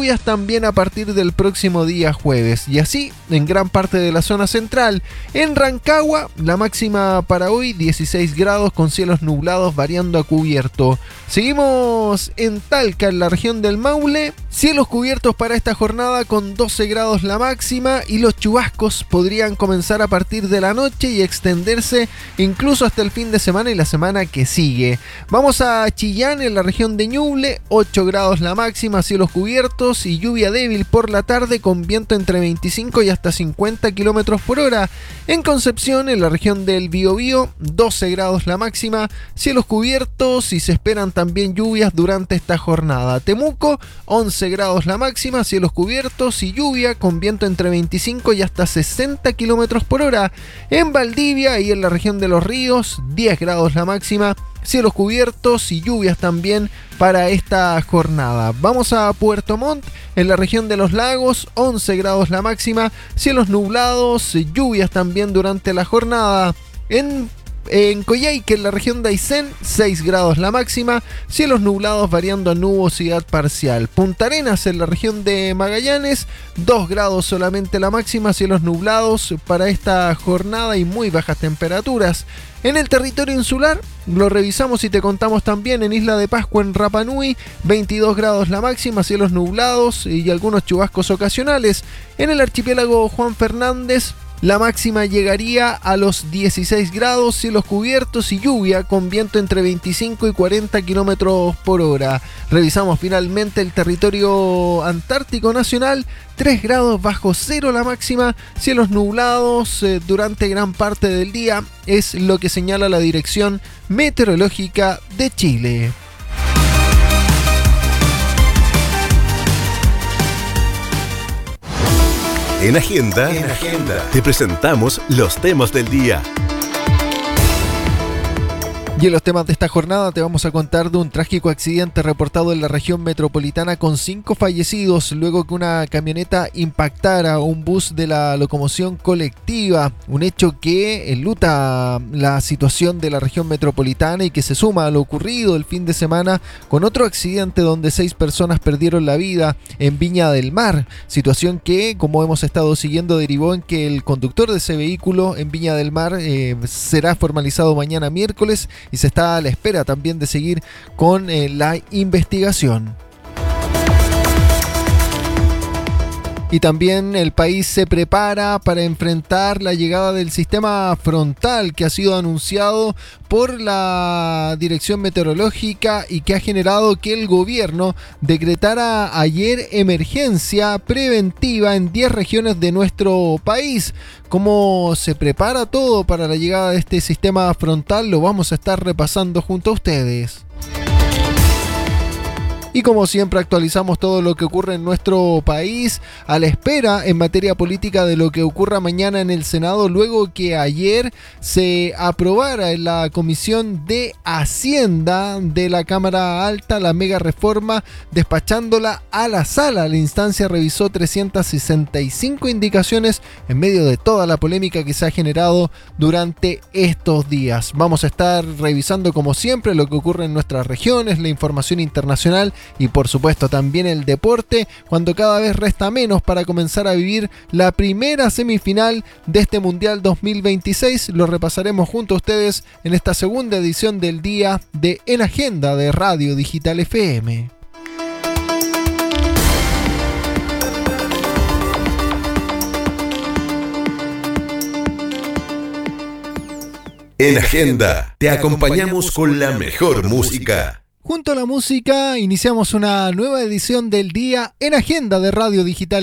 lluvias también a partir del próximo día jueves. Y así en gran parte de la zona central. En Rancagua, la máxima para hoy 16 grados con cielos nublados variando a cubierto. Seguimos en Talca, en la región del Maule. Cielos cubiertos para esta jornada con 12 grados la máxima y los chubascos podrían comenzar a partir de la noche y extenderse incluso hasta el fin de semana y la semana que sigue. Vamos a Chillán, en la región de Ñuble, 8 grados la máxima, cielos cubiertos y lluvia débil por la tarde con viento entre 25 y hasta 50 kilómetros por hora. En Concepción, en la región del Biobío, 12 grados la máxima, cielos cubiertos y se esperan también lluvias durante esta jornada. Temuco, 11 grados la máxima, cielos cubiertos y lluvia con viento entre 25 y hasta 60 kilómetros por hora. En Valdivia y en la región de Los Ríos, 10 grados la máxima, cielos cubiertos y lluvias también para esta jornada. Vamos a Puerto Montt, en la región de Los Lagos, 11 grados la máxima, cielos nublados, lluvias también durante la jornada. En Coyhaique, en la región de Aysén, 6 grados la máxima, cielos nublados variando a nubosidad parcial. Punta Arenas, en la región de Magallanes, 2 grados solamente la máxima, cielos nublados para esta jornada y muy bajas temperaturas. En el territorio insular, lo revisamos y te contamos también en Isla de Pascua, en Rapa Nui, 22 grados la máxima, cielos nublados y algunos chubascos ocasionales. En el archipiélago Juan Fernández, la máxima llegaría a los 16 grados, cielos cubiertos y lluvia con viento entre 25 y 40 kilómetros por hora. Revisamos finalmente el territorio antártico nacional, 3 grados bajo cero la máxima, cielos nublados durante gran parte del día, es lo que señala la Dirección Meteorológica de Chile. En Agenda, te presentamos los temas del día. Y en los temas de esta jornada te vamos a contar de un trágico accidente reportado en la región metropolitana con 5 fallecidos luego que una camioneta impactara un bus de la locomoción colectiva. Un hecho que enluta la situación de la región metropolitana y que se suma a lo ocurrido el fin de semana con otro accidente donde 6 personas perdieron la vida en Viña del Mar. Situación que, como hemos estado siguiendo, derivó en que el conductor de ese vehículo en Viña del Mar será formalizado mañana miércoles y se está a la espera también de seguir con la investigación. Y también el país se prepara para enfrentar la llegada del sistema frontal que ha sido anunciado por la Dirección Meteorológica y que ha generado que el gobierno decretara ayer emergencia preventiva en 10 regiones de nuestro país. ¿Cómo se prepara todo para la llegada de este sistema frontal? Lo vamos a estar repasando junto a ustedes. Y como siempre actualizamos todo lo que ocurre en nuestro país a la espera en materia política de lo que ocurra mañana en el Senado luego que ayer se aprobara en la Comisión de Hacienda de la Cámara Alta la mega reforma despachándola a la sala. La instancia revisó 365 indicaciones en medio de toda la polémica que se ha generado durante estos días. Vamos a estar revisando como siempre lo que ocurre en nuestras regiones, la información internacional y por supuesto también el deporte, cuando cada vez resta menos para comenzar a vivir la primera semifinal de este Mundial 2026. Lo repasaremos junto a ustedes en esta segunda edición del día de En Agenda de Radio Digital FM. En Agenda te acompañamos con la mejor música. Junto a la música iniciamos una nueva edición del día en Agenda de Radio Digital